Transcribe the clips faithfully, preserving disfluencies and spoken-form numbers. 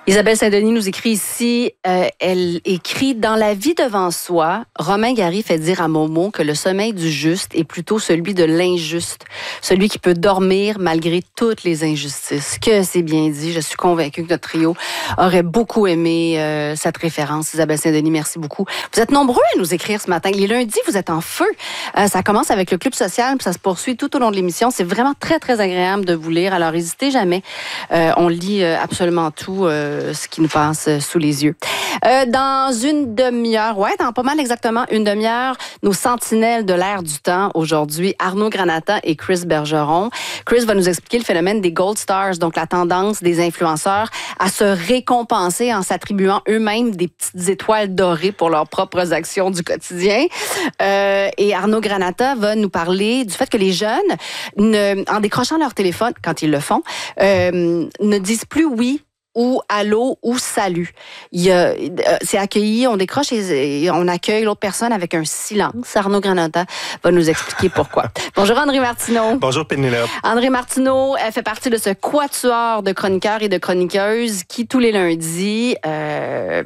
Isabelle Saint-Denis nous écrit ici, euh, elle écrit « Dans la vie devant soi, Romain Gary fait dire à Momo que le sommeil du juste est plutôt celui de l'injuste, celui qui peut dormir malgré toutes les injustices. » Que c'est bien dit. Je suis convaincue que notre trio aurait beaucoup aimé euh, cette référence. Isabelle Saint-Denis, merci beaucoup. Vous êtes nombreux à nous écrire ce matin. Les lundis, vous êtes en feu. Euh, ça commence avec le Club social, puis ça se poursuit tout au long de l'émission. C'est vraiment très, très agréable de vous lire. Alors, n'hésitez jamais. Euh, on lit euh, absolument tout euh, ce qui nous passe sous les yeux. Euh, dans une demi-heure, ouais, dans pas mal exactement une demi-heure, nos sentinelles de l'air du temps aujourd'hui, Arnaud Granata et Chris Bergeron. Chris va nous expliquer le phénomène des Gold Stars, donc la tendance des influenceurs à se récompenser en s'attribuant eux-mêmes des petites étoiles dorées pour leurs propres actions du quotidien. Euh, et Arnaud Granata va nous parler du fait que les jeunes, ne, en décrochant leur téléphone, quand ils le font, euh, ne disent plus oui ou allô ou salut. Il y a, c'est accueilli, on décroche et, et on accueille l'autre personne avec un silence. Arnaud Granata va nous expliquer pourquoi. Bonjour André Martineau. Bonjour Pénélope. André Martineau elle fait partie de ce quatuor de chroniqueurs et de chroniqueuses qui, tous les lundis, euh,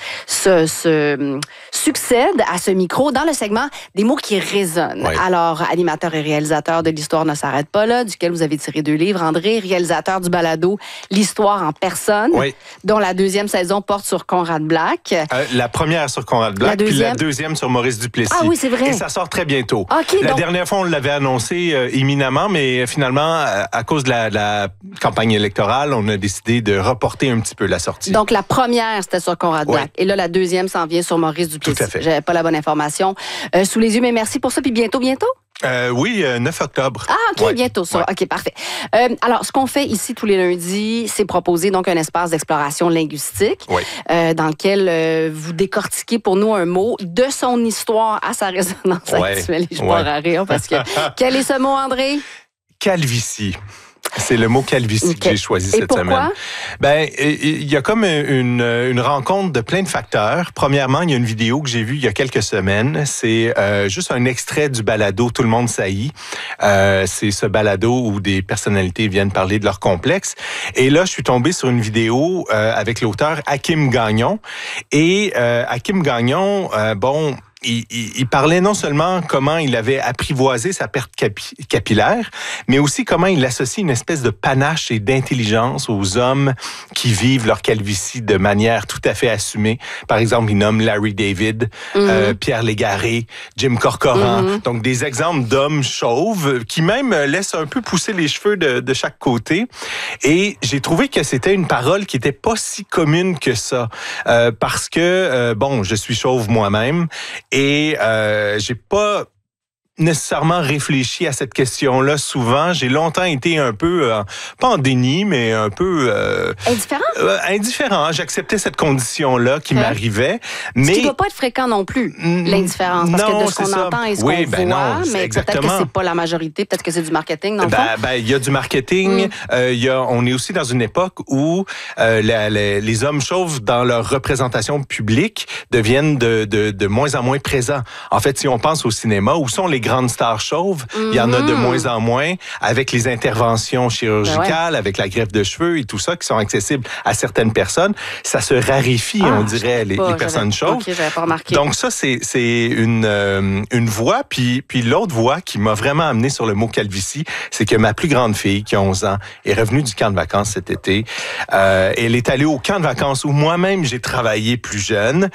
se, se succèdent à ce micro dans le segment des mots qui résonnent. Oui. Alors, animateur et réalisateur de L'Histoire ne s'arrête pas là, duquel vous avez tiré deux livres. André, réalisateur du balado L'Histoire en personne, oui. dont la deuxième saison porte sur Conrad Black. Euh, la première sur Conrad Black, la puis la deuxième sur Maurice Duplessis. Ah oui, c'est vrai. Et ça sort très bientôt. Okay, la donc... dernière fois, on l'avait annoncé euh, éminemment, mais finalement, à, à cause de la, de la campagne électorale, on a décidé de reporter un petit peu la sortie. Donc, la première, c'était sur Conrad Black. Oui. Et là, la deuxième s'en vient sur Maurice Duplessis. Tout à fait. J'avais pas la bonne information euh, sous les yeux, mais merci pour ça. Puis bientôt, bientôt? Euh, oui, euh, neuf octobre. Ah, OK, ouais. bientôt ça. Ouais. OK, parfait. Euh, alors, ce qu'on fait ici tous les lundis, c'est proposer donc un espace d'exploration linguistique Oui. euh, dans lequel euh, vous décortiquez pour nous un mot de son histoire à sa résonance Ouais. actuelle. Et je Ouais. pars à rire parce que... Quel est ce mot, André? Calvitie. C'est le mot calvitie okay. que j'ai choisi Et cette pourquoi? semaine. Ben, il y a comme une, une rencontre de plein de facteurs. Premièrement, il y a une vidéo que j'ai vue il y a quelques semaines. C'est euh, juste un extrait du balado Tout le monde saillit. Euh, c'est ce balado où des personnalités viennent parler de leur complexe. Et là, je suis tombé sur une vidéo euh, avec l'auteur Hakim Gagnon. Et euh, Hakim Gagnon, euh, bon... Il, il, il parlait non seulement comment il avait apprivoisé sa perte capi- capillaire, mais aussi comment il associe une espèce de panache et d'intelligence aux hommes qui vivent leur calvitie de manière tout à fait assumée. Par exemple, il nomme Larry David, mm-hmm. euh, Pierre Légaré, Jim Corcoran. Mm-hmm. Donc, des exemples d'hommes chauves qui même laissent un peu pousser les cheveux de, de chaque côté. Et j'ai trouvé que c'était une parole qui était pas si commune que ça. Euh, parce que, euh, bon, je suis chauve moi-même. Et euh, j'ai pas nécessairement réfléchi à cette question-là souvent. J'ai longtemps été un peu, euh, pas en déni, mais un peu... Euh, indifférent? Euh, indifférent. J'acceptais cette condition-là qui okay. m'arrivait. Mais... Ce qui ne doit pas être fréquent non plus, l'indifférence. Parce non, que de ce qu'on ça. entend et ce oui, qu'on ben voit, non, mais exactement. peut-être que c'est pas la majorité, peut-être que c'est du marketing, dans le ben, fond. Ben, il y a du marketing. Mm. Euh, y a, on est aussi dans une époque où euh, la, la, les hommes chauves, dans leur représentation publique, deviennent de, de, de moins en moins présents. En fait, si on pense au cinéma, où sont les grandes stars chauves? Mm-hmm. Il y en a de moins en moins avec les interventions chirurgicales, ben ouais. avec la greffe de cheveux et tout ça qui sont accessibles à certaines personnes. Ça se raréfie, ah, on dirait, les, les personnes chauves. Okay, j'avais pas remarqué. Donc ça, c'est, c'est une, euh, une voie. Puis, puis l'autre voie qui m'a vraiment amené sur le mot calvitie, c'est que ma plus grande fille, qui a onze ans, est revenue du camp de vacances cet été. Euh, elle est allée au camp de vacances où moi-même, j'ai travaillé plus jeune.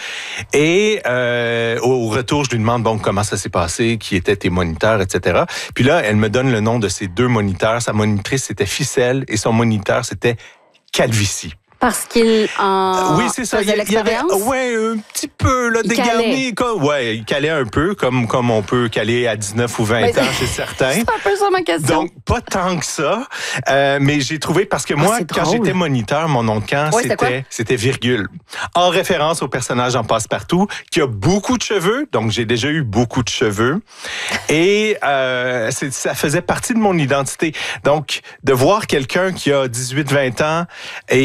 Et euh, au retour, je lui demande bon comment ça s'est passé, qui étaient tes moniteurs, et cetera. Puis là, elle me donne le nom de ses deux moniteurs. Sa monitrice, c'était Ficelle et son moniteur, c'était Calvitie. Parce qu'il en oui, c'est ça. faisait il, l'expérience? Il y avait, ouais, un petit peu, là, dégarni. Comme, ouais, il calait un peu, comme, comme on peut caler à dix-neuf ou vingt mais ans chez certains. C'est un peu ça ma question. Donc, pas tant que ça. Euh, mais j'ai trouvé, parce que moi, ah, quand j'étais moniteur, mon nom de camp, ouais, c'était, c'était virgule. En référence au personnage en Passe-Partout, qui a beaucoup de cheveux. Donc, j'ai déjà eu beaucoup de cheveux. Et euh, c'est, ça faisait partie de mon identité. Donc, de voir quelqu'un qui a dix-huit vingt ans et qui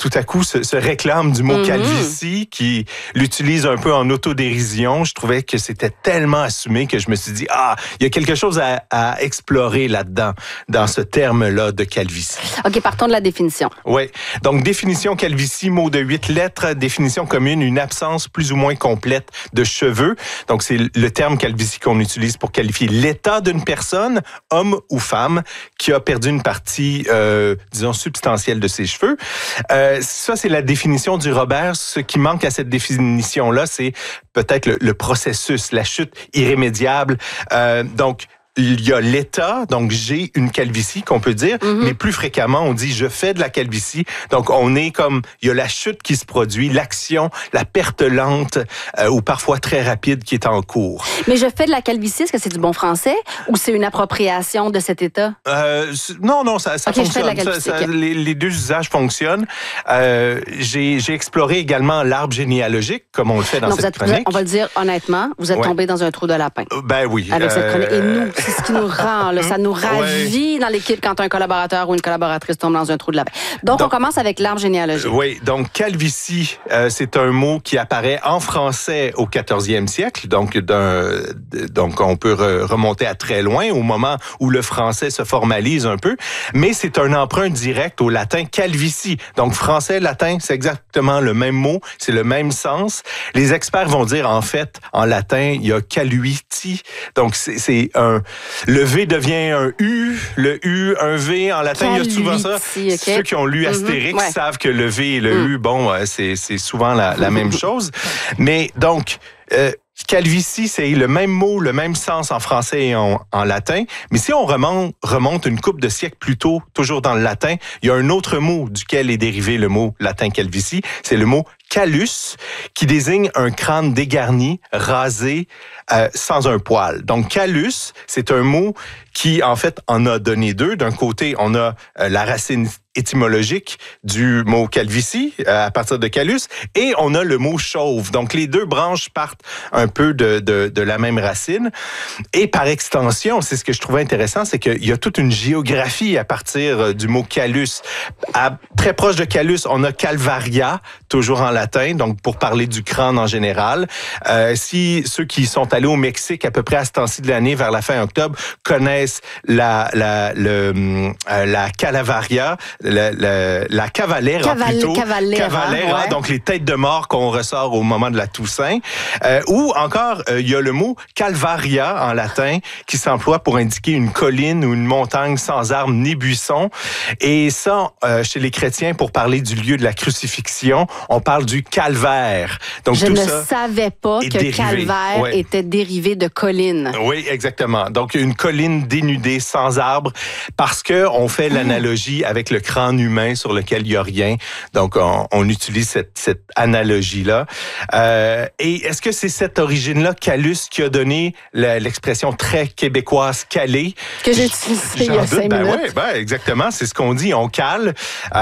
tout à coup se, se réclament du mot Mm-hmm. calvitie, qui l'utilise un peu en autodérision. Je trouvais que c'était tellement assumé que je me suis dit, ah, il y a quelque chose à, à explorer là-dedans, dans ce terme-là de calvitie. OK, partons de la définition. Oui. Donc, définition calvitie, mot de huit lettres, définition commune, une absence plus ou moins complète de cheveux. Donc, c'est le terme calvitie qu'on utilise pour qualifier l'état d'une personne, homme ou femme, qui a perdu une partie, euh, disons, substantielle de ses cheveux. Euh, ça, c'est la définition du Robert. Ce qui manque à cette définition-là, c'est peut-être le, le processus, la chute irrémédiable. Euh, donc, il y a l'état, donc j'ai une calvitie qu'on peut dire, mm-hmm. mais plus fréquemment on dit je fais de la calvitie. Donc on est comme, il y a la chute qui se produit, l'action, la perte lente euh, ou parfois très rapide qui est en cours. Mais je fais de la calvitie, est-ce que c'est du bon français ou c'est une appropriation de cet état? Euh, non, non, ça, ça okay, fonctionne. Je fais de la calvitie, ça, ça, okay. les, les deux usages fonctionnent. Euh, j'ai, j'ai exploré également l'arbre généalogique, comme on le fait dans non, cette êtes, chronique. On va le dire honnêtement, vous êtes ouais. tombé dans un trou de lapin. Ben oui. Avec euh, cette chronique. Et nous, c'est ce qui nous rend, là, ça nous ravit ouais. dans l'équipe quand un collaborateur ou une collaboratrice tombe dans un trou de lapin. Donc, donc on commence avec l'arbre généalogique. Oui, donc calvitie, euh, c'est un mot qui apparaît en français au quatorzième siècle, donc, d'un, donc on peut re- remonter à très loin, au moment où le français se formalise un peu, mais c'est un emprunt direct au latin calvitie. Donc français, latin, c'est exactement le même mot, c'est le même sens. Les experts vont dire, en fait, en latin, il y a caluiti, donc c'est, c'est un... Le V devient un U, le U, un V. En latin, caluiti, il y a souvent ça. Okay. Ceux qui ont lu Astérix mm-hmm, ouais. savent que le V et le mm. U, bon, c'est, c'est souvent la, la même chose. Mais donc... Euh, calvitie, c'est le même mot, le même sens en français et en, en latin. Mais si on remonte, remonte une couple de siècles plus tôt, toujours dans le latin, il y a un autre mot duquel est dérivé le mot latin calvitie. C'est le mot callus, qui désigne un crâne dégarni, rasé, euh, sans un poil. Donc, callus, c'est un mot qui, en fait, en a donné deux. D'un côté, on a euh, la racine étymologique du mot calvitie, euh, à partir de callus, et on a le mot chauve. Donc, les deux branches partent un peu de, de, de la même racine. Et par extension, c'est ce que je trouvais intéressant, c'est qu'il y a toute une géographie à partir du mot callus. À, très proche de callus, on a calvaria, toujours en latin, donc pour parler du crâne en général. Euh, si ceux qui sont allés au Mexique à peu près à ce temps-ci de l'année, vers la fin octobre, connaissent la, la, le, euh, la calavaria, la, la, la cavalera Caval- plutôt. Cavalera, cavalera ouais. Donc les têtes de mort qu'on ressort au moment de la Toussaint. Euh, ou encore, il euh, y a le mot calvaria en latin qui s'emploie pour indiquer une colline ou une montagne sans arbres ni buissons. Et ça, euh, chez les chrétiens, pour parler du lieu de la crucifixion, on parle du calvaire. Donc, Je tout ne ça savais pas que dérivé. calvaire ouais. était dérivé de colline. Oui, exactement. Donc, une colline dénudée sans arbres parce que on fait oh. l'analogie avec le crâne humain sur lequel il n'y a rien. Donc, on, on utilise cette, cette analogie-là. Euh, et est-ce que c'est cette origine-là, callus, qui a donné la, l'expression très québécoise calé? Que j'ai utilisé il y a cinq ben minutes. Oui, ben exactement. C'est ce qu'on dit, on cale.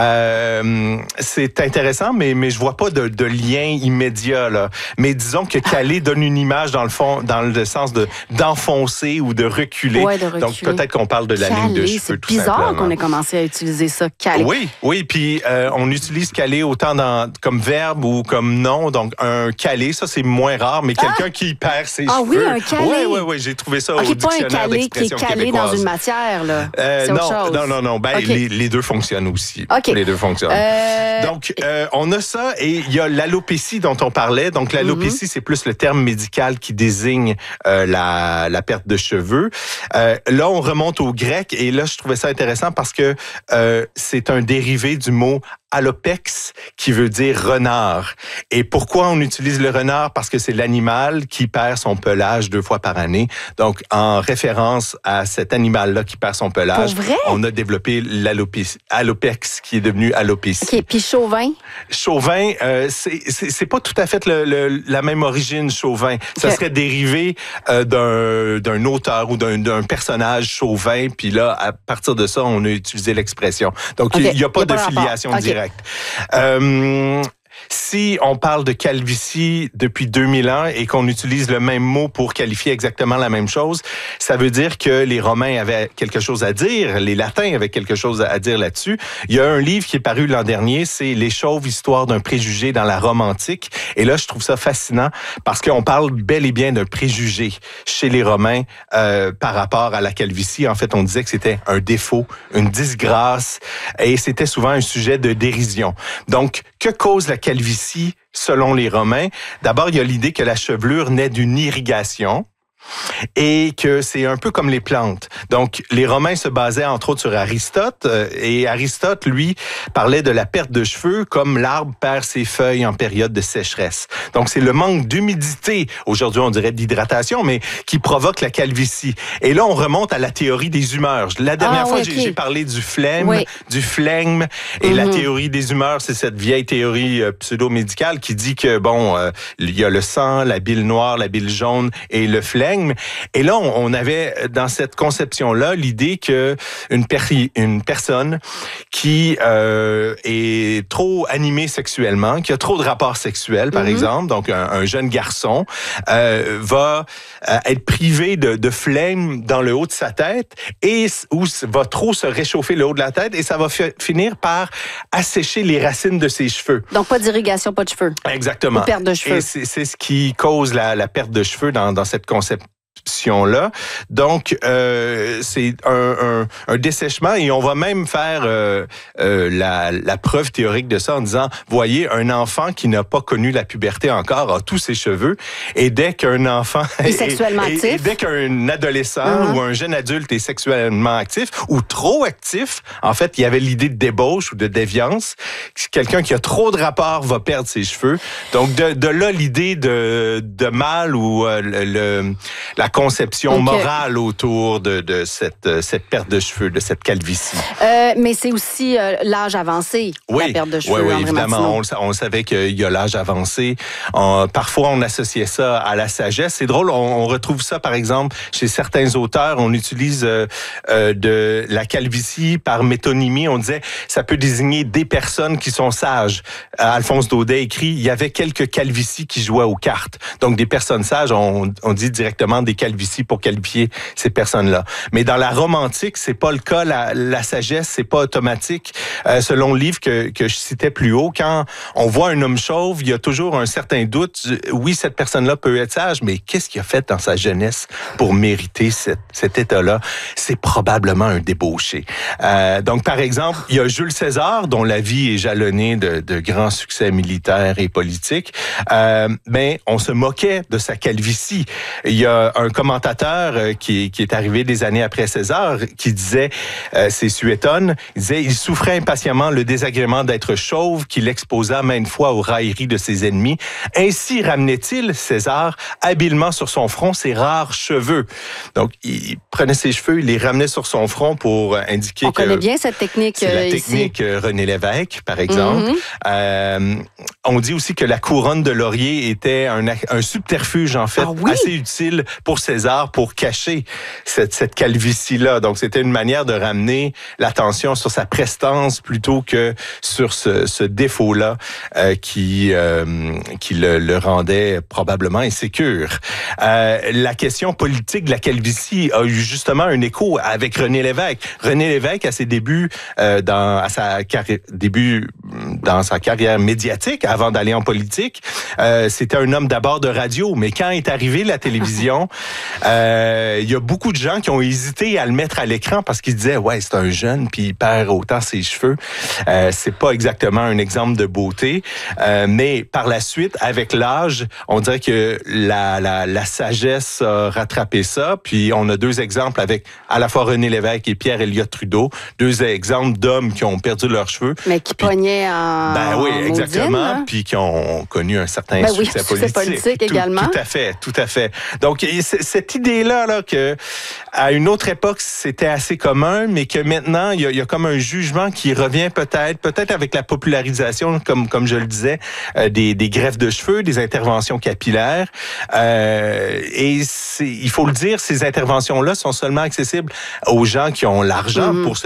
Euh, c'est intéressant, mais, mais je vois pas de, de lien immédiat, là. Mais disons que caler donne une image, dans le fond, dans le sens de, d'enfoncer ou de reculer. Ouais, de reculer. Donc, peut-être qu'on parle de la caler, ligne de cheveux, c'est tout bizarre simplement. qu'on ait commencé à utiliser ça, caler. Oui, oui. Puis, euh, on utilise caler autant dans, comme verbe ou comme nom. Donc, un calé, ça, c'est moins rare, mais quelqu'un ah! qui perd ses ah, cheveux. Ah oui, un calé. Oui, oui, oui. J'ai trouvé ça okay, au dictionnaire pas un calé qui est calé québécoise. dans une matière, là. Euh, c'est non, autre chose. non, non, non. Ben, okay. les, les deux fonctionnent aussi. Okay. Les deux fonctionnent. Euh... Donc, euh, on a ça et il y a l'alopécie dont on parlait. Donc, l'alopécie, mm-hmm. c'est plus le terme médical qui désigne euh, la, la perte de cheveux. Euh, là, on remonte au grec et là, je trouvais ça intéressant parce que euh, c'est un dérivé du mot alopex, qui veut dire renard. Et pourquoi on utilise le renard? Parce que c'est l'animal qui perd son pelage deux fois par année. Donc, en référence à cet animal-là qui perd son pelage, on a développé l'alopex, qui est devenu alopécie. OK. Puis chauvin? Chauvin, euh, c'est, c'est, c'est pas tout à fait le, le, la même origine, chauvin. Ça okay. serait dérivé euh, d'un, d'un auteur ou d'un, d'un personnage chauvin. Puis là, à partir de ça, on a utilisé l'expression. Donc, il okay. n'y a pas il y a de pas filiation okay. directe. Euh, si on parle de calvitie depuis deux mille ans et qu'on utilise le même mot pour qualifier exactement la même chose, ça veut dire que les Romains avaient quelque chose à dire, les Latins avaient quelque chose à dire là-dessus. Il y a un livre qui est paru l'an dernier, c'est Les Chauves, histoire d'un préjugé dans la Rome antique. Et là, je trouve ça fascinant parce qu'on parle bel et bien d'un préjugé chez les Romains euh, par rapport à la calvitie. En fait, on disait que c'était un défaut, une disgrâce et c'était souvent un sujet de dérision. Donc, que cause la calvitie selon les Romains? D'abord, il y a l'idée que la chevelure naît d'une irrigation et que c'est un peu comme les plantes. Donc, les Romains se basaient entre autres sur Aristote et Aristote, lui, parlait de la perte de cheveux comme l'arbre perd ses feuilles en période de sécheresse. Donc, c'est le manque d'humidité, aujourd'hui on dirait d'hydratation, mais qui provoque la calvitie. Et là, on remonte à la théorie des humeurs. La dernière ah, fois, oui, okay. j'ai, j'ai parlé du phlegme, oui. du flegme, et mm-hmm. la théorie des humeurs, c'est cette vieille théorie euh, pseudo-médicale qui dit que, bon, euh, il y a le sang, la bile noire, la bile jaune et le phlegme. Et là, on avait dans cette conception-là l'idée que une, per- une personne qui euh, est trop animée sexuellement, qui a trop de rapports sexuels, par mm-hmm. exemple, donc un, un jeune garçon, euh, va euh, être privé de, de flegme dans le haut de sa tête et ou va trop se réchauffer le haut de la tête et ça va fi- finir par assécher les racines de ses cheveux. Donc, pas d'irrigation, pas de cheveux. Exactement. Ou perte de cheveux. Et c'est, c'est ce qui cause la, la perte de cheveux dans, dans cette conception. Là. Donc, euh, c'est un, un, un dessèchement et on va même faire euh, euh, la, la preuve théorique de ça en disant, voyez, un enfant qui n'a pas connu la puberté encore a tous ses cheveux et dès qu'un enfant est sexuellement et, actif, et, et dès qu'un adolescent uh-huh. ou un jeune adulte est sexuellement actif ou trop actif, en fait, il y avait l'idée de débauche ou de déviance. Quelqu'un qui a trop de rapports va perdre ses cheveux. Donc, de, de là, l'idée de, de mal ou euh, le, le la conception okay. morale autour de, de cette, cette perte de cheveux, de cette calvitie. Euh, mais c'est aussi euh, l'âge avancé, oui. la perte de cheveux. Oui, oui, évidemment. On, on savait qu'il y a l'âge avancé. On, parfois, on associait ça à la sagesse. C'est drôle, on, on retrouve ça, par exemple, chez certains auteurs. On utilise euh, euh, de la calvitie par métonymie. On disait, ça peut désigner des personnes qui sont sages. Alphonse Daudet écrit, il y avait quelques calvities qui jouaient aux cartes. Donc, des personnes sages, on, on dit directement des calvitie pour qualifier ces personnes-là. Mais dans la Rome antique, c'est pas le cas. La, la sagesse, c'est pas automatique. Euh, selon le livre que, que je citais plus haut, quand on voit un homme chauve, il y a toujours un certain doute. Oui, cette personne-là peut être sage, mais qu'est-ce qu'il a fait dans sa jeunesse pour mériter cette, cet état-là? C'est probablement un débauché. Euh, donc, par exemple, il y a Jules César, dont la vie est jalonnée de, de grands succès militaires et politiques. Euh, ben, on se moquait de sa calvitie. Il y a un commentateur euh, qui, qui est arrivé des années après César qui disait, euh, c'est Suétone, il disait, il souffrait impatiemment le désagrément d'être chauve qui l'exposa maintes fois aux railleries de ses ennemis. Ainsi ramenait-il, César, habilement sur son front ses rares cheveux. Donc, il prenait ses cheveux, il les ramenait sur son front pour indiquer on que... On connaît bien cette technique C'est la euh, technique ici. René Lévesque, par exemple. Mm-hmm. Euh, on dit aussi que la couronne de laurier était un, un subterfuge, en fait, ah oui? assez utile pour César pour cacher cette, cette calvitie-là. Donc, c'était une manière de ramener l'attention sur sa prestance plutôt que sur ce, ce défaut-là euh, qui, euh, qui le, le rendait probablement insécure. Euh, la question politique de la calvitie a eu justement un écho avec René Lévesque. René Lévesque, à ses débuts, euh, dans, à sa carrière, début dans sa carrière médiatique, avant d'aller en politique, euh, c'était un homme d'abord de radio, mais quand est arrivée la télévision, euh, il y a beaucoup de gens qui ont hésité à le mettre à l'écran parce qu'ils disaient, ouais, c'est un jeune, puis il perd autant ses cheveux. Euh, c'est pas exactement un exemple de beauté, euh, mais par la suite, avec l'âge, on dirait que la, la, la sagesse a rattrapé ça, puis on a deux exemples avec à la fois René Lévesque et Pierre Elliott Trudeau, deux exemples d'hommes qui ont perdu leurs cheveux. Mais qui pognaient en Ben oui, en exactement, maudine, puis qui ont connu un certain ben succès oui, politique. politique tout, également. Tout à fait, tout à fait. Donc, cette idée-là, là, que à une autre époque, c'était assez commun, mais que maintenant, il y a, il y a comme un jugement qui revient peut-être, peut-être avec la popularisation, comme, comme je le disais, euh, des, des greffes de cheveux, des interventions capillaires. Euh, et il faut le dire, ces interventions-là sont seulement accessibles aux gens qui ont l'argent mm-hmm. pour se